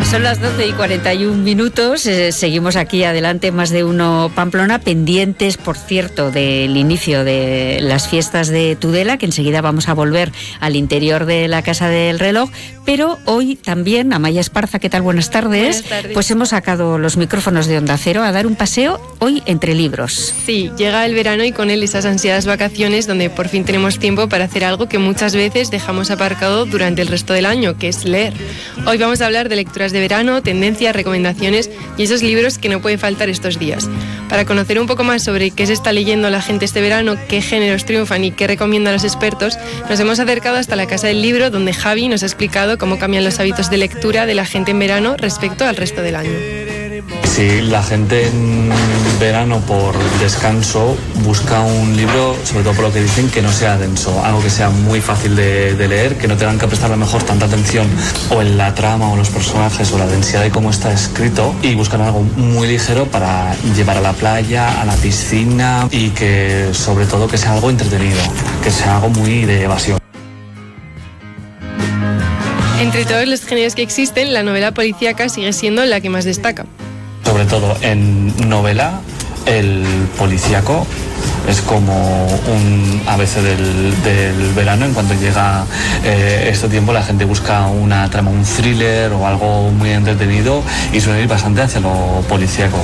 Son las 12:41. Seguimos aquí adelante, Más de Uno Pamplona, pendientes, por cierto, del inicio de las fiestas de Tudela, que enseguida vamos a volver al interior de la Casa del Reloj. Pero hoy también, Amaya Esparza, ¿qué tal? Buenas tardes. Buenas tardes. Pues hemos sacado los micrófonos de Onda Cero a dar un paseo hoy entre libros. Sí, llega el verano y con él esas ansiadas vacaciones donde por fin tenemos tiempo para hacer algo que muchas veces dejamos aparcado durante el resto del año, que es leer. Hoy vamos a hablar de lecturas de verano, tendencias, recomendaciones y esos libros que no pueden faltar estos días. Para conocer un poco más sobre qué se está leyendo la gente este verano, qué géneros triunfan y qué recomiendan los expertos, nos hemos acercado hasta la Casa del Libro, donde Javi nos ha explicado cómo cambian los hábitos de lectura de la gente en verano respecto al resto del año. Sí, la gente en verano por descanso busca un libro, sobre todo por lo que dicen, que no sea denso, algo que sea muy fácil de leer, que no tengan que prestar a lo mejor tanta atención o en la trama o en los personajes o la densidad de cómo está escrito, y buscan algo muy ligero para llevar a la playa, a la piscina, y que sobre todo que sea algo entretenido, que sea algo muy de evasión. Entre todos los géneros que existen, la novela policíaca sigue siendo la que más destaca. Sobre todo en novela, el policíaco es como un ABC del verano. En cuanto llega este tiempo, la gente busca una trama, un thriller o algo muy entretenido, y suele ir bastante hacia lo policíaco.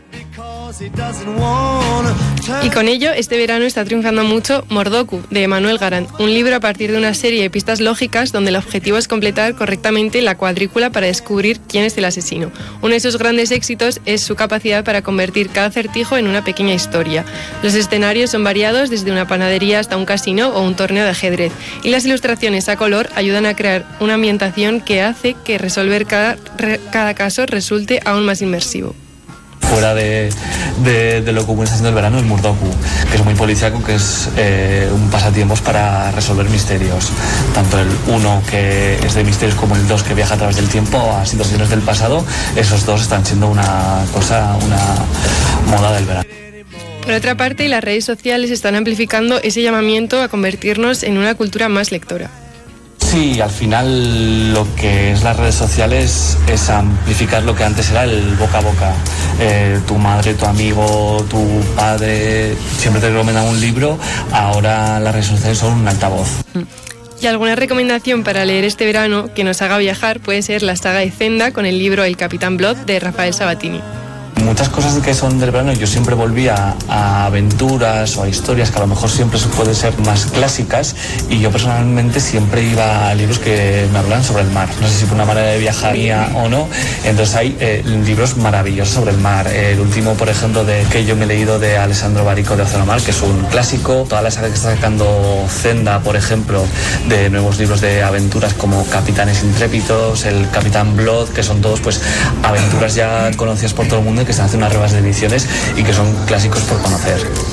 Y con ello, este verano está triunfando mucho Mordoku, de Manuel Garand, un libro a partir de una serie de pistas lógicas donde el objetivo es completar correctamente la cuadrícula para descubrir quién es el asesino. Uno de sus grandes éxitos es su capacidad para convertir cada acertijo en una pequeña historia. Los escenarios son variados, desde una panadería hasta un casino o un torneo de ajedrez, y las ilustraciones a color ayudan a crear una ambientación que hace que resolver cada caso resulte aún más inmersivo. Fuera de lo que está haciendo el verano, el Mordoku, que es muy policíaco, que es un pasatiempos para resolver misterios. Tanto el 1, que es de misterios, como el 2, que viaja a través del tiempo a situaciones del pasado. Esos dos están siendo una moda del verano. Por otra parte, las redes sociales están amplificando ese llamamiento a convertirnos en una cultura más lectora. Sí, al final lo que es las redes sociales es amplificar lo que antes era el boca a boca. Tu madre, tu amigo, tu padre siempre te recomiendan un libro. Ahora las redes sociales son un altavoz. Y alguna recomendación para leer este verano que nos haga viajar puede ser la saga de Zenda con el libro El Capitán Blood de Rafael Sabatini. Muchas cosas que son del verano yo siempre volvía a aventuras o a historias que a lo mejor siempre pueden ser más clásicas, y yo personalmente siempre iba a libros que me hablan sobre el mar. No sé si por una manera de viajar mía o no. Entonces hay libros maravillosos sobre el mar. El último, por ejemplo, que yo me he leído, de Alessandro Barico, de Océano Mar, que es un clásico. Toda la saga que está sacando Zenda, por ejemplo, de nuevos libros de aventuras como Capitanes Intrépidos, el Capitán Blood, que son todos pues aventuras ya conocidas por todo el mundo y que se hacen unas nuevas ediciones y que son clásicos por conocer.